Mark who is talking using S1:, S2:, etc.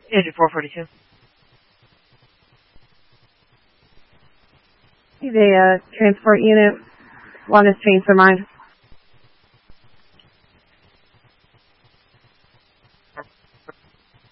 S1: Engine 442.
S2: The transport unit want us to change their mind.